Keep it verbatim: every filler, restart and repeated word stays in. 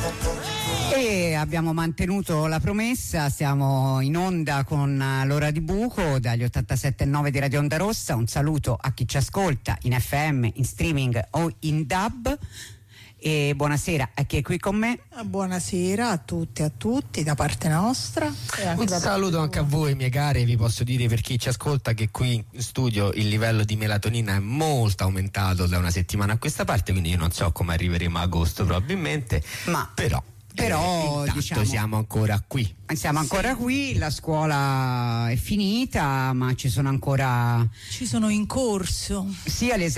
E abbiamo mantenuto la promessa, siamo in onda con l'ora di buco dagli ottantasette virgola nove di Radio Onda Rossa. Un saluto a chi ci ascolta in F M, in streaming o in D A B. E buonasera a chi è qui con me. Buonasera a tutti e a tutti da parte nostra. Un saluto anche a voi, mie care. Vi posso dire, per chi ci ascolta, che qui in studio il livello di melatonina è molto aumentato da una settimana a questa parte, quindi io non so come arriveremo a agosto probabilmente, ma però Però eh, diciamo, siamo ancora qui. Siamo ancora qui, la scuola è finita, ma ci sono ancora ci sono in corso sia le